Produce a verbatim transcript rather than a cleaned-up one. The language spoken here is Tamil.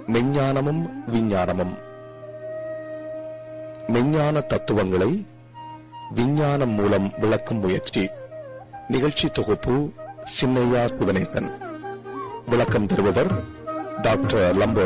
மெஞ்ஞானமும் விஞ்ஞானமும். மெஞ்ஞான தத்துவங்களை விஞ்ஞானம் மூலம் விளக்கும் முயற்சி. நிகழ்ச்சி தொகுப்பு சின்னையா சிவனேசன். விளக்கம் தருபவர் டாக்டர் லம்போ